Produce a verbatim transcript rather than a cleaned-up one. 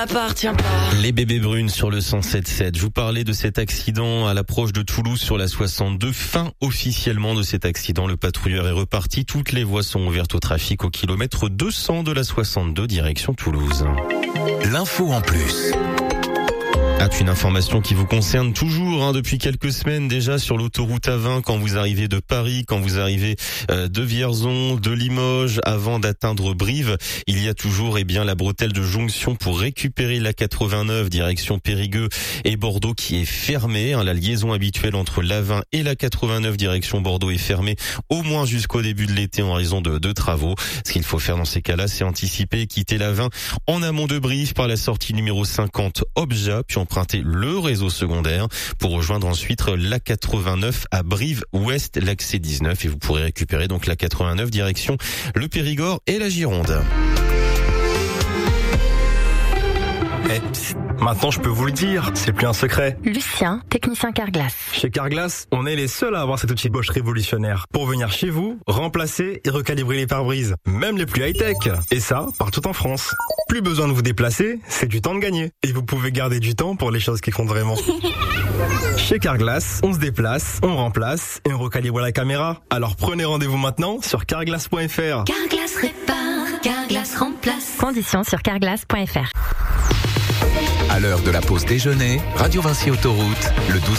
Appartient pas. Les bébés brunes sur le cent sept sept. Je vous parlais de cet accident à l'approche de Toulouse sur la soixante-deux. Fin officiellement de cet accident. Le patrouilleur est reparti. Toutes les voies sont ouvertes au trafic au kilomètre deux cents de la soixante-deux direction Toulouse. L'info en plus. Ah, puis une information qui vous concerne toujours hein, depuis quelques semaines déjà sur l'autoroute A vingt quand vous arrivez de Paris, quand vous arrivez euh, de Vierzon, de Limoges, avant d'atteindre Brive, il y a toujours eh bien la bretelle de jonction pour récupérer la quatre-vingt-neuf direction Périgueux et Bordeaux qui est fermée. Hein, la liaison habituelle entre l'A vingt et la quatre-vingt-neuf direction Bordeaux est fermée au moins jusqu'au début de l'été en raison de, de travaux. Ce qu'il faut faire dans ces cas-là, c'est anticiper et quitter l'A vingt en amont de Brive par la sortie numéro cinquante Obja, puis emprunter le réseau secondaire pour rejoindre ensuite la quatre-vingt-neuf à Brive-Ouest, l'accès dix-neuf, et vous pourrez récupérer donc la quatre-vingt-neuf direction le Périgord et la Gironde. Eh, psst, maintenant je peux vous le dire, c'est plus un secret. Lucien, technicien Carglass. Chez Carglass, on est les seuls à avoir cet outil Bosch révolutionnaire pour venir chez vous, remplacer et recalibrer les pare-brises, même les plus high-tech. Et ça, partout en France. Plus besoin de vous déplacer, c'est du temps de gagner. Et vous pouvez garder du temps pour les choses qui comptent vraiment. Chez Carglass, on se déplace, on remplace et on recalibre la caméra. Alors prenez rendez-vous maintenant sur carglass point f r. Carglass répare, Carglass remplace. Conditions sur carglass point f r. À l'heure de la pause déjeuner, Radio Vinci Autoroute, le douze